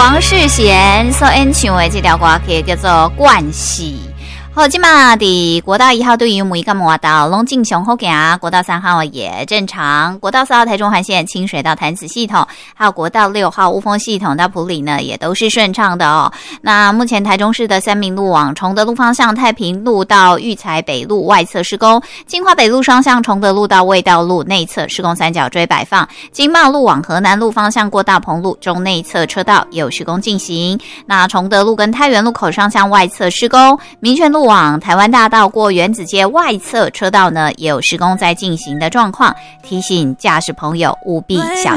王世贤所演唱的这条歌曲叫做《惯系》。好，今嘛的国道1号对于每一个摩道拢正常好行，国道3号也正常，国道4号台中环线清水到潭子系统，还有国道6号雾峰系统到埔里呢，也都是顺畅的哦。那目前台中市的三民路往崇德路方向太平路到育才北路外侧施工，金华北路双向崇德路到卫道路内侧施工三角锥摆放，经贸路往河南路方向过大鹏路中内侧车道也有施工进行。那崇德路跟太原路口双向外侧施工，民权路往台湾大道过原子街外侧车道呢，也有施工在进行的状况，提醒驾驶朋友务必小